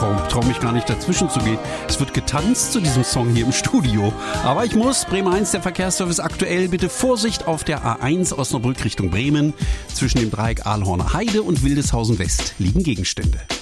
traue mich gar nicht dazwischen zu gehen. Es wird getanzt zu diesem Song hier im Studio. Aber ich muss, Bremen 1, der Verkehrsservice aktuell, bitte Vorsicht auf der A1 Osnabrück Richtung Bremen. Zwischen dem Dreieck Ahlhorner Heide und Wildeshausen West liegen Gegenstände.